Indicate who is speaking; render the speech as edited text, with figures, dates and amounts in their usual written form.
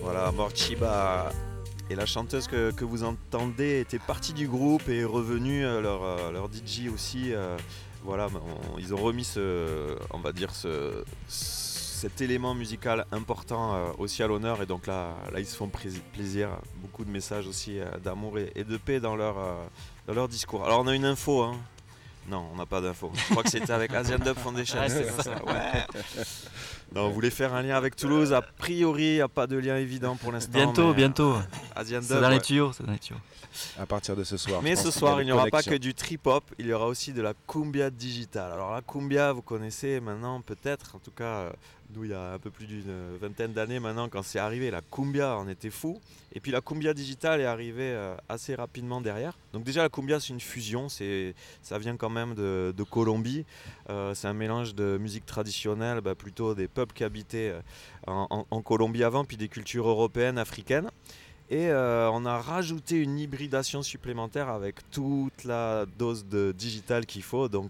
Speaker 1: Voilà, Morchiba. Et la chanteuse que vous entendez était partie du groupe et est revenue, leur DJ aussi. Voilà, ils ont remis on va dire cet élément musical important aussi à l'honneur. Et donc là ils se font plaisir. Beaucoup de messages aussi d'amour et de paix dans leur discours. Alors on a une info, hein. Non, on n'a pas d'infos. Je crois que c'était avec Asian Dub Foundation.
Speaker 2: Ah, c'est ça.
Speaker 1: Ouais. Non, on voulait faire un lien avec Toulouse. A priori, il n'y a pas de lien évident pour l'instant.
Speaker 2: Bientôt.
Speaker 1: Asian Dub,
Speaker 2: C'est dans les tuyaux, c'est dans les tuyaux.
Speaker 3: À partir de ce soir.
Speaker 1: Mais
Speaker 3: je pense
Speaker 1: ce
Speaker 3: qu'il
Speaker 1: soir,
Speaker 3: y a
Speaker 1: il
Speaker 3: des
Speaker 1: n'y aura pas
Speaker 3: connexions.
Speaker 1: que du trip-hop, il y aura aussi de la cumbia digitale. Alors la cumbia, vous connaissez maintenant peut-être, en tout cas, nous il y a un peu plus d'une vingtaine d'années maintenant quand c'est arrivé, la cumbia, on était fous. Et puis la cumbia digitale est arrivée assez rapidement derrière. Donc déjà la cumbia c'est une fusion, ça vient quand même de Colombie. C'est un mélange de musique traditionnelle, plutôt des peuples qui habitaient en Colombie avant, puis des cultures européennes, africaines. Et on a rajouté une hybridation supplémentaire avec toute la dose de digital qu'il faut. Donc